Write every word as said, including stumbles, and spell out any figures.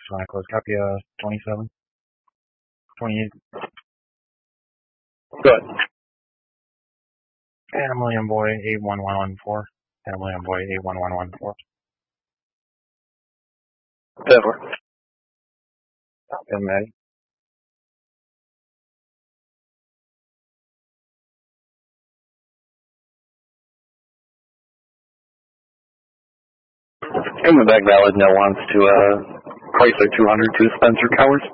want to close copy, uh, twenty-seven, twenty-eight. Good. Phantom William Boy, eight one one one four. Phantom William Boy, eight one one one four. Denver. Phantom Maddie. In the back valid, no wants to, uh, Chrysler two hundred to Spencer Towers.